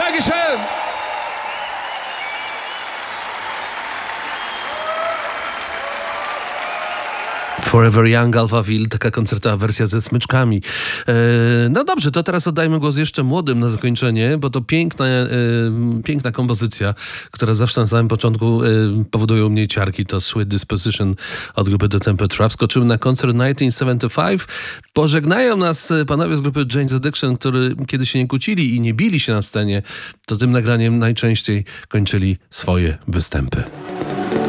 Dankeschön! Forever Young, Alphaville, taka koncertowa wersja ze smyczkami. No dobrze, to teraz oddajmy głos jeszcze młodym na zakończenie, bo to piękna kompozycja, która zawsze na samym początku powoduje u mnie ciarki. To Sweet Disposition od grupy The Temper Trap. Skoczymy na koncert 1975. Pożegnają nas panowie z grupy Jane's Addiction, którzy kiedy się nie kłócili i nie bili się na scenie, to tym nagraniem najczęściej kończyli swoje występy.